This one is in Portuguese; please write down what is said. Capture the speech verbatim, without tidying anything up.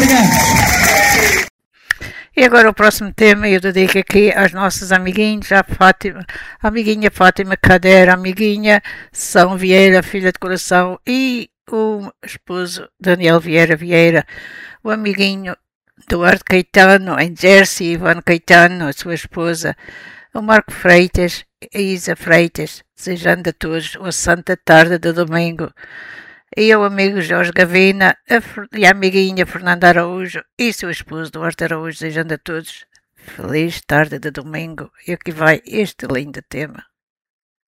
E agora o próximo tema eu dedico aqui aos nossos amiguinhos, à Fátima, a amiguinha Fátima Cadeira, a amiguinha São Vieira, filha de coração, e o esposo Daniel Vieira Vieira, o amiguinho Eduardo Caetano, em Jersey, Ivone Caetano, a sua esposa, o Marco Freitas, a Isa Freitas, desejando a todos uma santa tarde de domingo. E o amigo Jorge Gavina a, e a amiguinha Fernanda Araújo e seu esposo Duarte Araújo, desejando a todos feliz tarde de domingo. E aqui vai este lindo tema.